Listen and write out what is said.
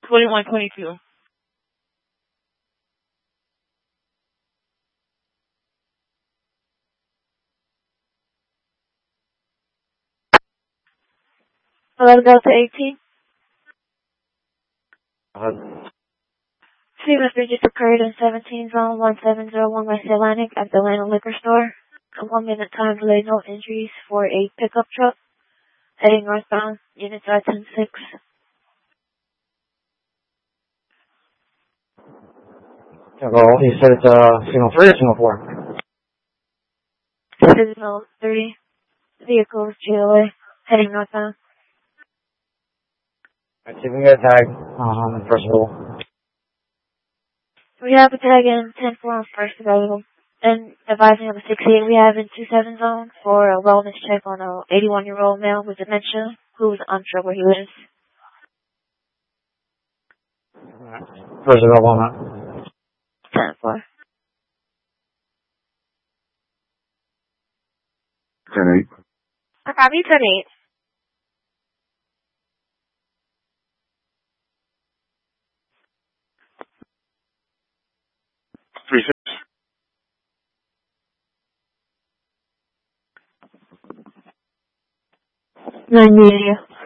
2122. Hello, Delta 18. Three messages occurred in 17 Zone 1701 West Atlantic at the Atlanta Liquor Store. A 1 minute time delay, no injuries for a pickup truck heading northbound, units are 10-6. Hello, you said it's signal 3 or signal 4? Signal 3, vehicles GLA heading northbound. Let's see if we can get a tag, first of all. We have a tag in 10-4 on first available. And advising of a 68 we have in 27 Zone for a wellness check on a 81-year-old male with dementia who is unsure where he lives. First available on that. 10-4. 10-8. I copy 10-8. Nine media.